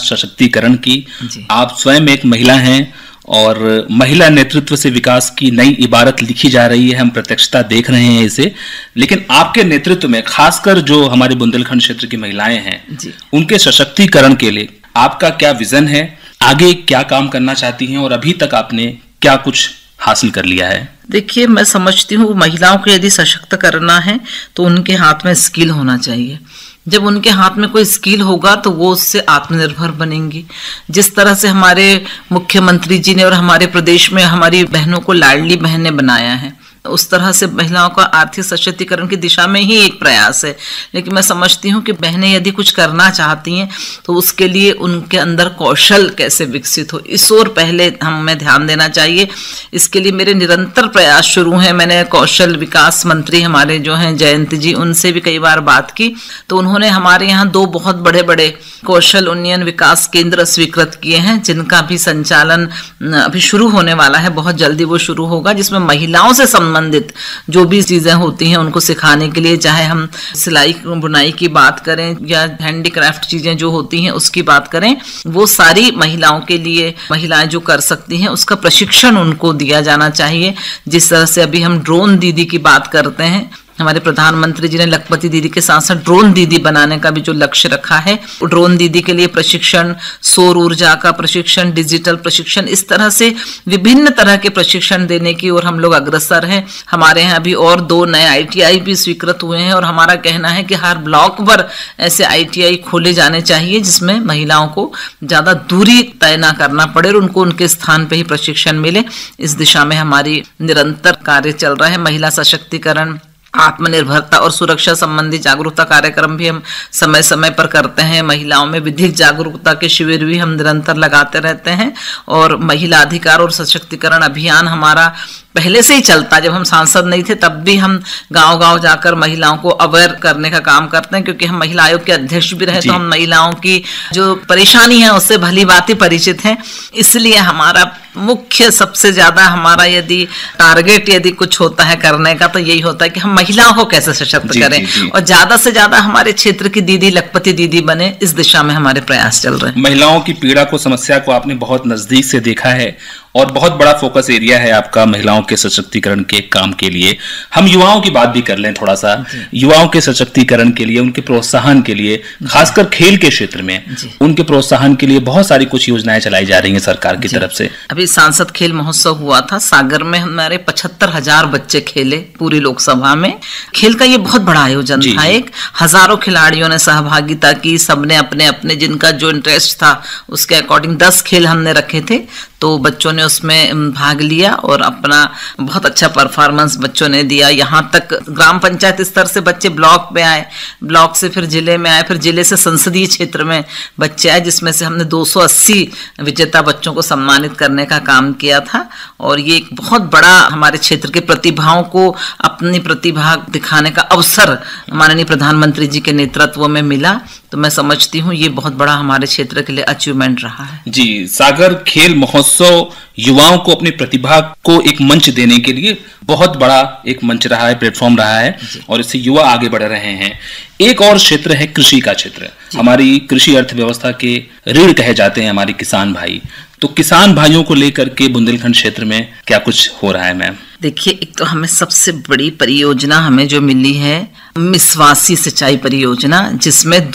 सशक्तिकरण की। आप स्वयं एक महिला हैं और महिला नेतृत्व से विकास की नई इबारत लिखी जा रही है, हम प्रत्यक्षता देख रहे हैं इसे। लेकिन आपके नेतृत्व में खासकर जो हमारे बुंदेलखंड क्षेत्र की महिलाएं हैं उनके सशक्तिकरण के लिए आपका क्या विजन है, आगे क्या काम करना चाहती हैं और अभी तक आपने क्या कुछ हासिल कर लिया है? देखिए, मैं समझती हूँ महिलाओं को यदि सशक्त करना है तो उनके हाथ में स्किल होना चाहिए। जब उनके हाथ में कोई स्किल होगा तो वो उससे आत्मनिर्भर बनेंगी। जिस तरह से हमारे मुख्यमंत्री जी ने और हमारे प्रदेश में हमारी बहनों को लाडली बहनें बनाया है, उस तरह से महिलाओं का आर्थिक सशक्तिकरण की दिशा में ही एक प्रयास है। लेकिन मैं समझती हूँ कि बहनें यदि कुछ करना चाहती हैं तो उसके लिए उनके अंदर कौशल कैसे विकसित हो, इस ओर पहले हमें ध्यान देना चाहिए। इसके लिए मेरे निरंतर प्रयास शुरू हैं। मैंने कौशल विकास मंत्री हमारे जो हैं जयंती जी, उनसे भी कई बार बात की, तो उन्होंने हमारे यहाँ 2 बहुत बड़े बड़े कौशल उन्नयन विकास केंद्र स्वीकृत किए हैं, जिनका भी संचालन अभी शुरू होने वाला है, बहुत जल्दी वो शुरू होगा, जिसमें महिलाओं से संबंधित जो भी चीजें होती हैं उनको सिखाने के लिए, चाहे हम सिलाई बुनाई की बात करें या हैंडीक्राफ्ट चीजें जो होती हैं उसकी बात करें, वो सारी महिलाओं के लिए, महिलाएं जो कर सकती हैं उसका प्रशिक्षण उनको दिया जाना चाहिए। जिस तरह से अभी हम ड्रोन दीदी की बात करते हैं, हमारे प्रधानमंत्री जी ने लखपति दीदी के साथ साथ ड्रोन दीदी बनाने का भी जो लक्ष्य रखा है, ड्रोन दीदी के लिए प्रशिक्षण, सौर ऊर्जा का प्रशिक्षण, डिजिटल प्रशिक्षण, इस तरह से विभिन्न तरह के प्रशिक्षण देने की ओर हम लोग अग्रसर हैं। हमारे यहाँ अभी और 2 नए ITI भी स्वीकृत हुए हैं और हमारा कहना है कि हर ब्लॉक पर ऐसे ITI खोले जाने चाहिए जिसमें महिलाओं को ज्यादा दूरी तय न करना पड़े और उनको उनके स्थान पर ही प्रशिक्षण मिले। इस दिशा में हमारी निरंतर कार्य चल रहा है। महिला सशक्तिकरण, आत्मनिर्भरता और सुरक्षा संबंधी जागरूकता कार्यक्रम भी हम समय समय पर करते हैं। महिलाओं में विधिक जागरूकता के शिविर भी हम निरंतर लगाते रहते हैं और महिला अधिकार और सशक्तिकरण अभियान हमारा पहले से ही चलता। जब हम सांसद नहीं थे तब भी हम गांव-गांव जाकर महिलाओं को अवेयर करने का काम करते हैं, क्योंकि हम महिला आयोग के अध्यक्ष भी रहे तो हम महिलाओं की जो परेशानी है उससे भली भांति परिचित हैं। इसलिए हमारा मुख्य सबसे ज्यादा हमारा यदि टारगेट यदि कुछ होता है करने का तो यही होता है कि हम महिलाओं को कैसे सशक्त करें और ज्यादा से ज्यादा हमारे क्षेत्र की दीदी लखपति दीदी बने, इस दिशा में हमारे प्रयास चल रहे हैं। महिलाओं की पीड़ा को, समस्या को आपने बहुत नजदीक से देखा है और बहुत बड़ा फोकस एरिया है आपका महिलाओं के सशक्तिकरण के काम के लिए। हम युवाओं की बात भी कर लें थोड़ा सा। युवाओं के सशक्तिकरण के लिए, उनके प्रोत्साहन के लिए, खासकर खेल के क्षेत्र में उनके प्रोत्साहन के लिए बहुत सारी कुछ योजनाएं चलाई जा रही हैं सरकार की तरफ से। अभी सांसद खेल महोत्सव हुआ था सागर में, हमारे 75,000 बच्चे खेले पूरी लोकसभा में। खेल का ये बहुत बड़ा आयोजन था, एक हजारों खिलाड़ियों ने सहभागिता की, सबने अपने अपने जिनका जो इंटरेस्ट था उसके अकॉर्डिंग 10 खेल हमने रखे थे, तो बच्चों ने उसमें भाग लिया और अपना बहुत अच्छा परफॉर्मेंस बच्चों ने दिया। यहाँ तक ग्राम पंचायत स्तर से बच्चे ब्लॉक में आए, ब्लॉक से फिर जिले में आए, फिर जिले से संसदीय क्षेत्र में बच्चे आए, जिसमें से हमने 280 विजेता बच्चों को सम्मानित करने का काम किया था। और ये एक बहुत बड़ा हमारे क्षेत्र के प्रतिभाओं को अपनी प्रतिभा दिखाने का अवसर माननीय प्रधानमंत्री जी के नेतृत्व में मिला। तो मैं समझती हूँ ये बहुत बड़ा हमारे क्षेत्र के लिए अचीवमेंट रहा है। जी, सागर खेल महोत्सव युवाओं को अपनी प्रतिभा को एक मंच देने के लिए बहुत बड़ा एक मंच रहा है, प्लेटफॉर्म रहा है और इससे युवा आगे बढ़ रहे हैं। एक और क्षेत्र है कृषि का क्षेत्र। हमारी कृषि अर्थव्यवस्था के रीढ़ कहे जाते हैं हमारे किसान भाई। तो किसान भाइयों को लेकर के बुंदेलखंड क्षेत्र में क्या कुछ हो रहा है मैम? देखिए, एक तो हमें सबसे बड़ी परियोजना हमें जो मिली है मिसवासी सिंचाई परियोजना, जिसमें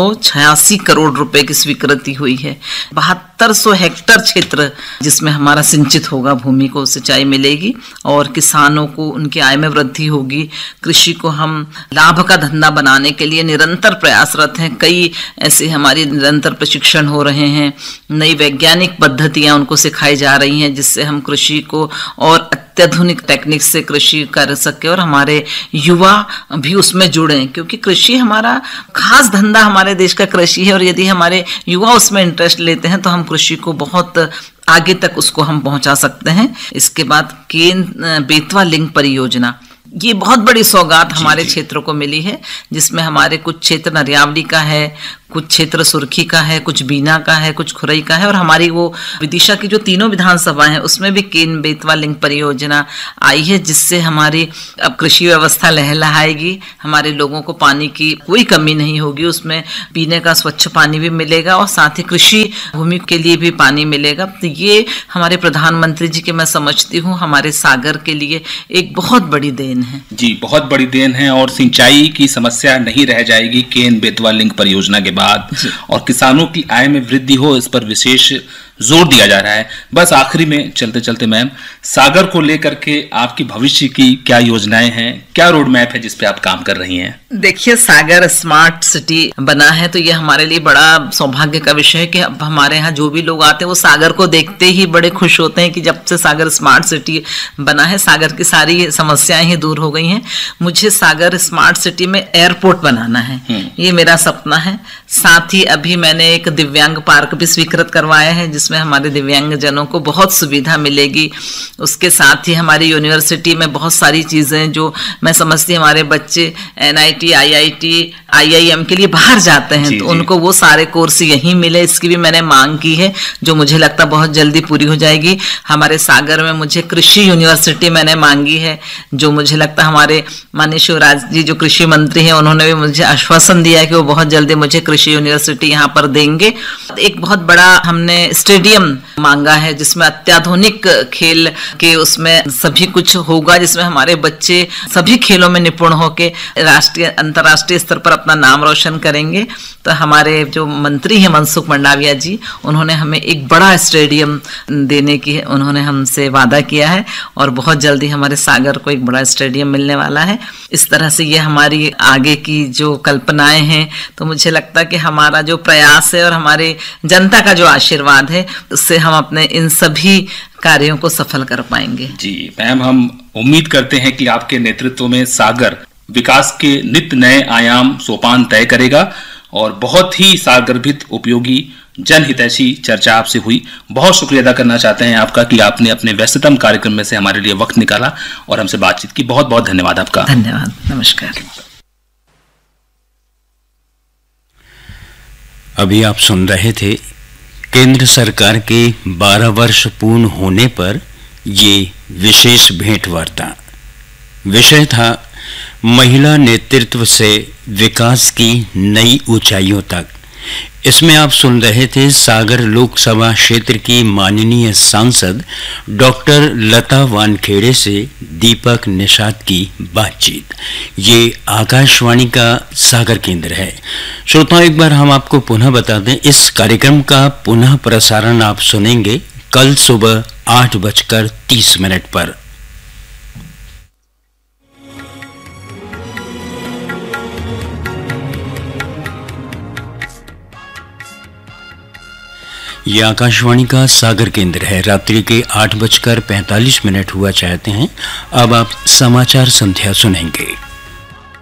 286 करोड़ रुपए की स्वीकृति हुई है। 7200 हेक्टेयर क्षेत्र जिसमें हमारा सिंचित होगा, भूमि को सिंचाई मिलेगी और किसानों को उनकी आय में वृद्धि होगी। कृषि को हम लाभ का धंधा बनाने के लिए निरंतर प्रयासरत हैं। कई ऐसे हमारी निरंतर प्रशिक्षण हो रहे हैं, नई वैज्ञानिक पद्धतियां उनको सिखाई जा रही हैं, जिससे हम कृषि को और अत्याधुनिक टेक्निक से कृषि कर सके और हमारे युवा भी उसमें जुड़े, क्योंकि कृषि हमारा खास धंधा हमारे देश का कृषि है और यदि हमारे युवा उसमें इंटरेस्ट लेते हैं तो हम कृषि को बहुत आगे तक उसको हम पहुंचा सकते हैं। इसके बाद केन बेतवा लिंक परियोजना, ये बहुत बड़ी सौगात हमारे क्षेत्रों को मिली है, जिसमें हमारे कुछ क्षेत्र नरियावली का है, कुछ क्षेत्र सुर्खी का है, कुछ बीना का है, कुछ खुरई का है, और हमारी वो विदिशा की जो तीनों विधानसभा हैं उसमें भी केन बेतवा लिंक परियोजना आई है, जिससे हमारी अब कृषि व्यवस्था लहलहाएगी, हमारे लोगों को पानी की कोई कमी नहीं होगी, उसमें पीने का स्वच्छ पानी भी मिलेगा और साथ ही कृषि भूमि के लिए भी पानी मिलेगा। तो ये हमारे प्रधानमंत्री जी के मैं समझती हूँ हमारे सागर के लिए एक बहुत बड़ी देन है। जी, बहुत बड़ी देन है, और सिंचाई की समस्या नहीं रह जाएगी केन बेतवा लिंक परियोजना के बाद, और किसानों की आय में वृद्धि हो, इस पर विशेष जोर दिया जा रहा है। बस आखिरी में चलते चलते मैम, सागर को लेकर के आपकी भविष्य की क्या योजनाएं हैं, क्या रोड मैप है जिस पे आप काम कर रही हैं? देखिए, सागर स्मार्ट सिटी बना है तो ये हमारे लिए बड़ा सौभाग्य का विषय है कि अब हमारे यहाँ जो भी लोग आते हैं वो सागर को देखते ही बड़े खुश होते हैं कि जब से सागर स्मार्ट सिटी बना है सागर की सारी समस्याएं ही दूर हो गई हैं। मुझे सागर स्मार्ट सिटी में एयरपोर्ट बनाना है, ये मेरा सपना है। साथ ही अभी मैंने एक दिव्यांग पार्क भी स्वीकृत करवाया है जिसमें हमारे दिव्यांग जनों को बहुत सुविधा मिलेगी। उसके साथ ही हमारी यूनिवर्सिटी में बहुत सारी चीज़ें जो मैं समझती हूँ हमारे बच्चे NIT, IIT, IIM के लिए बाहर जाते हैं तो उनको वो सारे कोर्स यहीं मिले, इसकी भी मैंने मांग की है जो मुझे लगता बहुत जल्दी पूरी हो जाएगी। हमारे सागर में मुझे कृषि यूनिवर्सिटी मैंने मांगी है, जो मुझे लगता हमारे माननीय शिवराज जी जो कृषि मंत्री हैं उन्होंने भी मुझे आश्वासन दिया है कि वो बहुत जल्दी मुझे कृषि यूनिवर्सिटी यहाँ पर देंगे। एक बहुत बड़ा हमने स्टेडियम मांगा है जिसमें अत्याधुनिक खेल के उसमें सभी कुछ होगा, जिसमें हमारे बच्चे सभी खेलों में निपुण होकर राष्ट्रीय अंतर्राष्ट्रीय स्तर पर अपना नाम रोशन करेंगे। तो हमारे जो मंत्री हैं मनसुख मंडाविया जी, उन्होंने हमें एक बड़ा स्टेडियम देने की उन्होंने हमसे वादा किया है और बहुत जल्दी हमारे सागर को एक बड़ा स्टेडियम मिलने वाला है। इस तरह से ये हमारी आगे की जो कल्पनाएं हैं, तो मुझे लगता है कि हमारा जो प्रयास है और हमारे जनता का जो आशीर्वाद है उससे हम अपने इन सभी कार्यों को सफल कर पाएंगे। जी मैम, हम उम्मीद करते हैं कि आपके नेतृत्व में सागर विकास के नित्य नए आयाम सोपान तय करेगा और बहुत ही सागरभित उपयोगी जनहितैषी चर्चा आपसे हुई। बहुत शुक्रिया अदा करना चाहते हैं आपका कि आपने अपने व्यस्ततम कार्यक्रम में से हमारे लिए वक्त निकाला और हमसे बातचीत की। बहुत बहुत धन्यवाद आपका। धन्यवाद, नमस्कार। अभी आप सुन रहे थे केंद्र सरकार के 12 वर्ष पूर्ण होने पर ये विशेष भेंट वार्ता। विषय था महिला नेतृत्व से विकास की नई ऊंचाइयों तक। इसमें आप सुन रहे थे सागर लोकसभा क्षेत्र की माननीय सांसद डॉक्टर लता वानखेड़े से दीपक निषाद की बातचीत। ये आकाशवाणी का सागर केंद्र है। श्रोताओं, एक बार हम आपको पुनः बता दें, इस कार्यक्रम का पुनः प्रसारण आप सुनेंगे कल सुबह 8:30 पर। ये आकाशवाणी का सागर केंद्र है। रात्रि के 8:45 हुआ चाहते हैं। अब आप समाचार संध्या सुनेंगे।